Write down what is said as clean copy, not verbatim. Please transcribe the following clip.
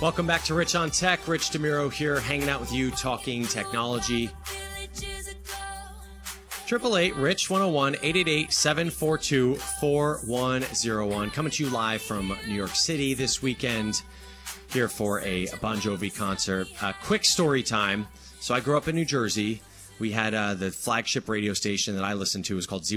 Welcome back to Rich on Tech. Rich DeMuro here, hanging out with you, talking technology. 888-RICH-101, 888-742-4101. Coming to you live from New York City this weekend, here for a Bon Jovi concert. Quick story time. So I grew up in New Jersey. We had the flagship radio station that I listened to was called